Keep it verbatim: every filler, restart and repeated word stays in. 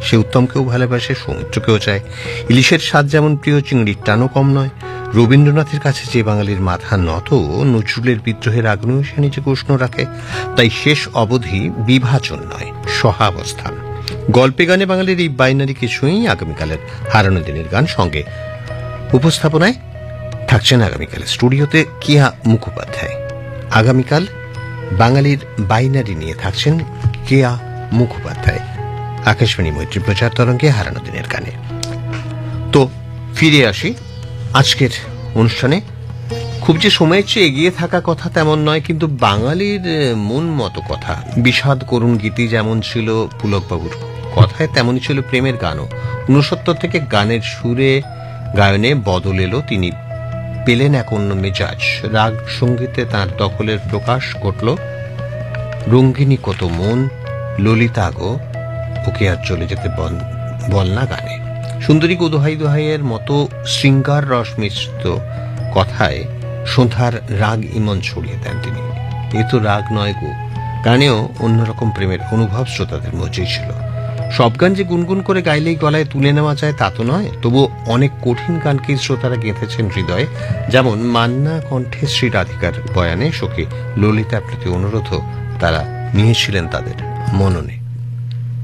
সে উত্তমকেও ভালোবাসে, সৌমিত্রকেও চায়। ইলিশের স্বাদ যেমন প্রিয়, চিংড়ির টানও কম নয়। রবীন্দ্রনাথের কাছে যে বাঙালির মাথা নত, নজরুলের বিদ্রোহের আগ্নেও সে নিজেকে উষ্ণ রাখে। তাই শেষ অবধি বিভাজন নয়, সহাবস্থান। গল্পে গানে বাঙালির এই বাইনারি কিছুই আগামীকালের হারানো দিনের গান। সঙ্গে উপস্থাপনায় থাকছেন আগামীকালের স্টুডিওতে কিয়া মুখোপাধ্যায়। আগামীকাল বাঙালির বাইনারি নিয়ে থাকছেন কিয়া মুখোপাধ্যায় আকাশবাণী মৈত্রী প্রচার তরঙ্গে হারানো দিনের গানে। তো ফিরে আসি আজকের অনুষ্ঠানে। খুব যে সময়ের চেয়ে এগিয়ে থাকা কথা তেমন নয়, কিন্তু বাঙালির মন মতো কথা। বিষাদ করুণ গীতি যেমন ছিল পুলকবাবুর কথায়, তেমনই ছিল প্রেমের গানও। ঊনসত্তর থেকে গানের সুরে গায়নে বদল এলো, তিনি পেলেন এক অন্য মেজাজ। রাগ সঙ্গীতে তাঁর দখলের প্রকাশ ঘটল। রঙ্গিনী কত মন, ললিতা গো, ওকে আর চলে যেতে বল না গানে। সুন্দরী গো দোহাই দোহাইয়ের মতো শৃঙ্গার রস মিশ্রিত কথায় সন্ধ্যার রাগ ইমন ছড়িয়ে দেন তিনি। এ তো রাগ নয় গো গানেও অন্যরকম প্রেমের অনুভব শ্রোতাদের মধ্যেই ছিল। সব গান যে গুনগুন করে গাইলেই গলায় তুলে নেওয়া যায় তা তো নয়, তবু অনেক কঠিন গানকেই শ্রোতারা গেঁথেছেন হৃদয়ে। যেমন মান্না কণ্ঠে শ্রী রাধিকার বয়ানে সখী ললিতার প্রতি অনুরোধও তারা নিয়েছিলেন তাদের মননে।